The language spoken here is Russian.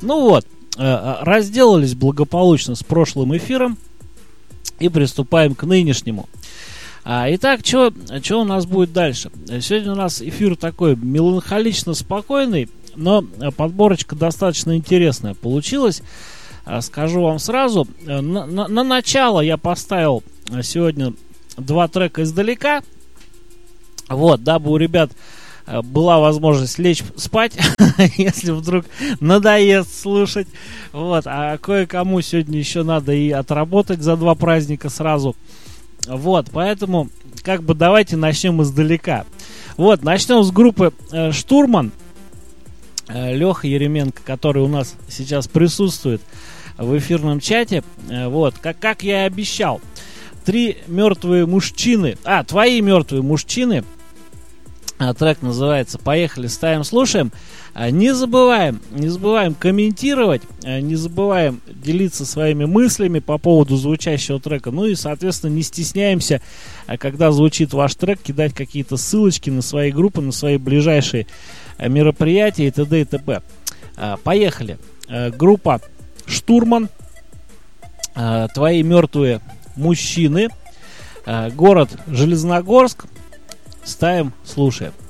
Ну вот, разделались благополучно с прошлым эфиром и приступаем к нынешнему. Итак, что у нас будет дальше? Сегодня у нас эфир такой меланхолично спокойный, но подборочка достаточно интересная получилась. Скажу вам сразу, на начало я поставил сегодня 2 трека издалека, вот, дабы у ребят была возможность лечь спать, если вдруг надоест слушать. Вот, а кое-кому сегодня еще надо и отработать за 2 праздника сразу. Вот, поэтому давайте начнем издалека. Вот, начнем с группы «Штурман». Леха Еременко, который у нас сейчас присутствует в эфирном чате. Вот, как я и обещал. 3 мертвые мужчины. Твои мертвые мужчины. Трек называется «Поехали, ставим, слушаем». Не забываем комментировать, не забываем делиться своими мыслями по поводу звучащего трека. Ну и, соответственно, не стесняемся, когда звучит ваш трек, кидать какие-то ссылочки на свои группы, на свои ближайшие мероприятия и т.д. и т.п. Поехали. Группа «Штурман». «Твои мертвые мужчины». Город Железногорск. Ставим, слушаем.